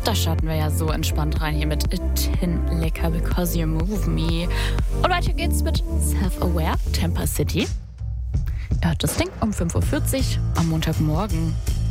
Da starten wir ja so entspannt rein hier mit Tin Liquor Because You Move Me. Und weiter geht's mit Self-Aware, Temper City. Ihr hört das Ding um 5:40 Uhr am Montagmorgen.